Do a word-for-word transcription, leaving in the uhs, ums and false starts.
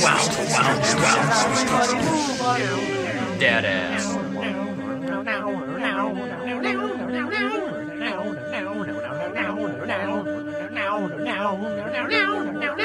Dead ass. Now, now, now, now, now, now, now, now, now, now, now, now, now, now, now, now, now, now, now, now,